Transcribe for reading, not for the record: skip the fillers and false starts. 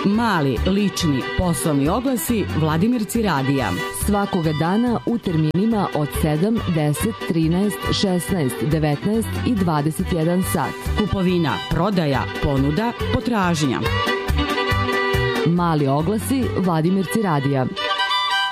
Mali, lični, poslovni oglasi Vladimirci radija. Svakoga dana u terminima od 7, 10, 13, 16, 19 i 21 sat. Kupovina, prodaja, ponuda, potražnja. Mali oglasi Vladimirci radija.